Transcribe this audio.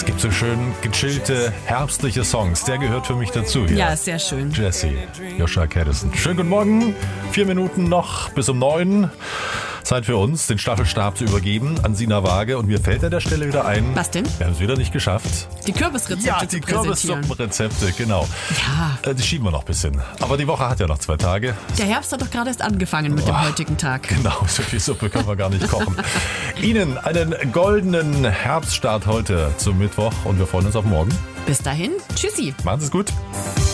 Es gibt so schön gechillte, herbstliche Songs. Der gehört für mich dazu hier. Ja, sehr schön. Jesse, Joshua Caddison. Schönen guten Morgen. 4 Minuten noch bis um 9. Zeit für uns, den Staffelstab zu übergeben an Sina Waage. Und mir fällt an der Stelle wieder ein, Was denn? wir haben es wieder nicht geschafft. Die Kürbisrezepte Die zu präsentieren. Kürbissuppenrezepte, genau. Ja. Die schieben wir noch ein bisschen. Aber die Woche hat ja noch 2 Tage. Der Herbst hat doch gerade erst angefangen mit dem heutigen Tag. Genau, so viel Suppe können wir gar nicht kochen. Ihnen einen goldenen Herbststart heute zum Mittwoch und wir freuen uns auf morgen. Bis dahin, tschüssi. Machen Sie es gut.